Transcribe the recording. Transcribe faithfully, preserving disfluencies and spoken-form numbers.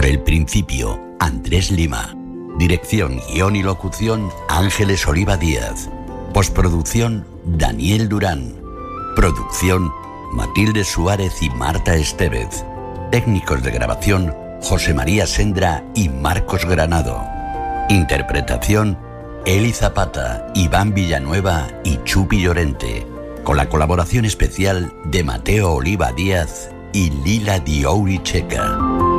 Por el principio, Andrés Lima. Dirección, guión y locución, Ángeles Oliva Díaz. Postproducción, Daniel Durán. Producción, Matilde Suárez y Marta Estevez. Técnicos de grabación, José María Sendra y Marcos Granado. Interpretación, Eli Zapata, Iván Villanueva y Chupi Llorente. Con la colaboración especial de Mateo Oliva Díaz y Lila Diouri Checa.